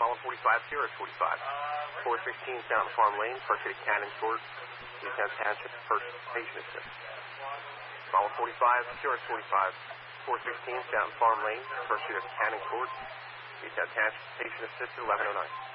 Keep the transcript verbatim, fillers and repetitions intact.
Follow forty-five, Sierra forty-five. four sixteen, Fountain Farm Lane, first hit at Cannon Court, Newtown Township, first patient assist. Follow forty-five, Sierra forty-five. four sixteen, Fountain Farm Lane, first hit at Cannon Court, Newtown Township, patient assist at eleven oh nine.